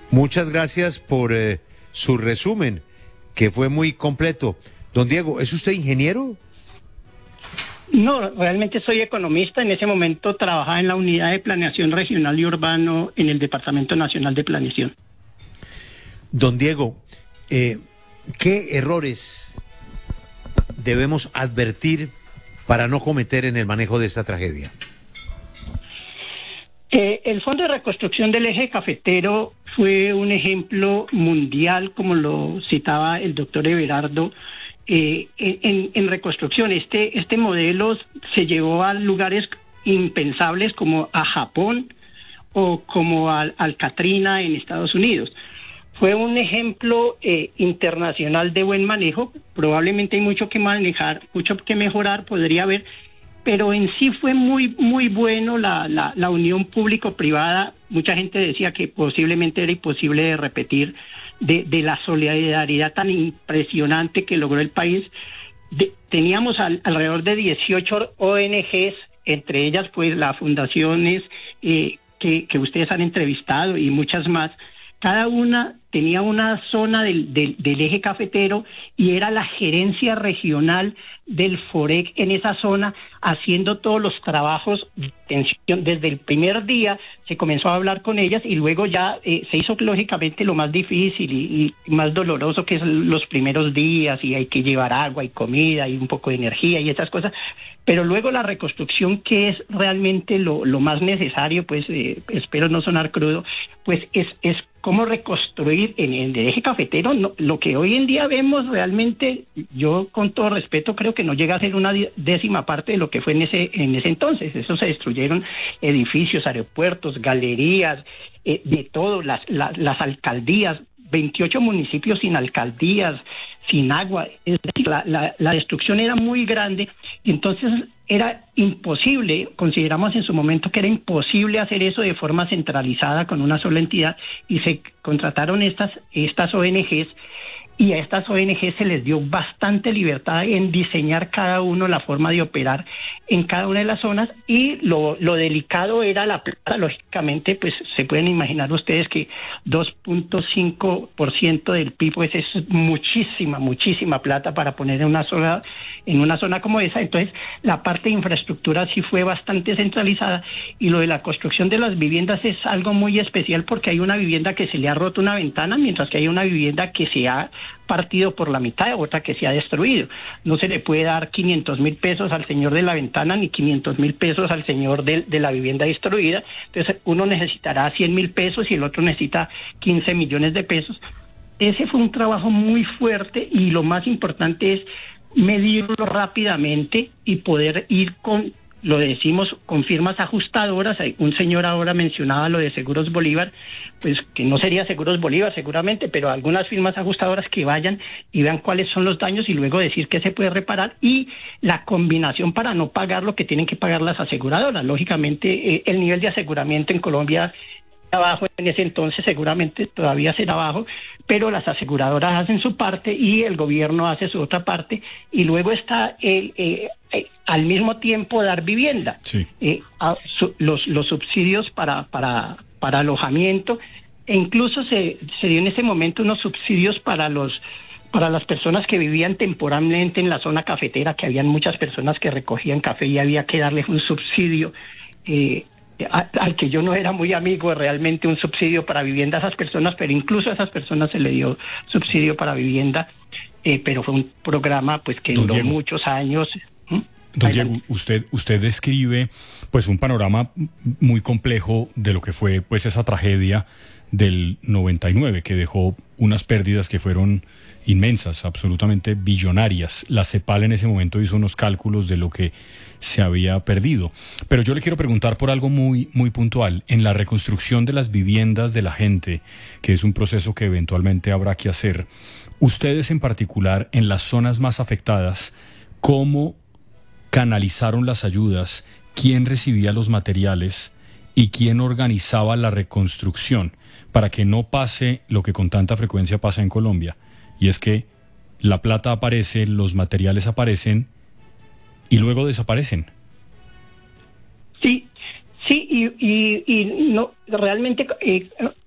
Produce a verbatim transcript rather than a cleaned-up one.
Muchas gracias por eh, su resumen, que fue muy completo. Don Diego, ¿es usted ingeniero? No, realmente soy economista. En ese momento trabajaba en la Unidad de Planeación Regional y Urbano en el Departamento Nacional de Planeación. Don Diego, eh, ¿qué errores debemos advertir para no cometer en el manejo de esta tragedia? Eh, el Fondo de Reconstrucción del Eje Cafetero fue un ejemplo mundial, como lo citaba el doctor Everardo, eh, en, en reconstrucción. Este, este modelo se llevó a lugares impensables como a Japón o como al, al Katrina en Estados Unidos. Fue un ejemplo eh, internacional de buen manejo. Probablemente hay mucho que manejar, mucho que mejorar, podría haber, pero en sí fue muy muy bueno la, la, la unión público-privada. Mucha gente decía que posiblemente era imposible de repetir, de, de la solidaridad tan impresionante que logró el país. De, teníamos al, alrededor de dieciocho O N Ges, entre ellas pues las fundaciones eh, que, que ustedes han entrevistado y muchas más. Cada una tenía una zona del, del, del eje cafetero y era la gerencia regional del FOREC en esa zona, haciendo todos los trabajos. Desde el primer día se comenzó a hablar con ellas y luego ya eh, se hizo lógicamente lo más difícil y, y más doloroso, que es los primeros días, y hay que llevar agua y comida y un poco de energía y esas cosas. Pero luego la reconstrucción, que es realmente lo, lo más necesario, pues eh, espero no sonar crudo, pues es, es cómo reconstruir en el eje cafetero. No, lo que hoy en día vemos realmente, yo con todo respeto creo que no llega a ser una décima parte de lo que fue en ese en ese entonces. Eso se destruyeron edificios, aeropuertos, galerías, eh, de todo, las, las, las alcaldías, veintiocho municipios sin alcaldías, sin agua. Es decir, la, la, la destrucción era muy grande, y entonces era imposible, consideramos en su momento que era imposible hacer eso de forma centralizada con una sola entidad, y se contrataron estas, estas O N Ges, y a estas O N Ges se les dio bastante libertad en diseñar cada uno la forma de operar en cada una de las zonas. Y lo, lo delicado era la plata. Lógicamente, pues se pueden imaginar ustedes que dos punto cinco por ciento del P I B pues es muchísima, muchísima plata para poner en una zona, en una zona como esa. Entonces, la parte de infraestructura sí fue bastante centralizada, y lo de la construcción de las viviendas es algo muy especial, porque hay una vivienda que se le ha roto una ventana, mientras que hay una vivienda que se ha partido por la mitad, otra que se ha destruido. No se le puede dar quinientos mil pesos al señor de la ventana ni quinientos mil pesos al señor de, de la vivienda destruida. Entonces uno necesitará cien mil pesos y el otro necesita quince millones de pesos. Ese fue un trabajo muy fuerte, y lo más importante es medirlo rápidamente y poder ir con, lo decimos, con firmas ajustadoras. Un señor ahora mencionaba lo de Seguros Bolívar, pues que no sería Seguros Bolívar seguramente, pero algunas firmas ajustadoras que vayan y vean cuáles son los daños y luego decir qué se puede reparar, y la combinación para no pagar lo que tienen que pagar las aseguradoras. Lógicamente, eh, el nivel de aseguramiento en Colombia era bajo en ese entonces, seguramente todavía será bajo, pero las aseguradoras hacen su parte y el gobierno hace su otra parte, y luego está el eh, eh, al mismo tiempo dar vivienda, sí. eh, a, su, los los subsidios para para para alojamiento, e incluso se se dio en ese momento unos subsidios para los para las personas que vivían temporalmente en la zona cafetera, que habían muchas personas que recogían café y había que darles un subsidio, eh, al que yo no era muy amigo, realmente un subsidio para vivienda a esas personas, pero incluso a esas personas se le dio subsidio para vivienda, eh, pero fue un programa pues que Don duró Diego. muchos años. ¿Mm? Don Diego, usted, usted describe pues un panorama muy complejo de lo que fue pues esa tragedia del noventa y nueve, que dejó unas pérdidas que fueron inmensas, absolutamente billonarias. La CEPAL en ese momento hizo unos cálculos de lo que se había perdido. Pero yo le quiero preguntar por algo muy, muy puntual. En la reconstrucción de las viviendas de la gente, que es un proceso que eventualmente habrá que hacer, ustedes en particular, en las zonas más afectadas, ¿cómo canalizaron las ayudas? ¿Quién recibía los materiales? ¿Y quién organizaba la reconstrucción? Para que no pase lo que con tanta frecuencia pasa en Colombia, y es que la plata aparece, los materiales aparecen y luego desaparecen. Sí, sí, y, y, y no realmente eh,